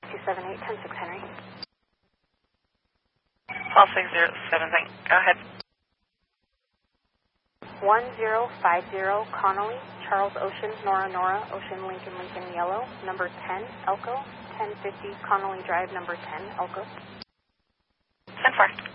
278, 106 Henry. 12607, go ahead. 1050 Connolly, Charles Ocean, Nora Nora, Ocean Lincoln Lincoln Yellow, number 10, Elko, 1050 Connolly Drive, number 10, Elko. 10-4.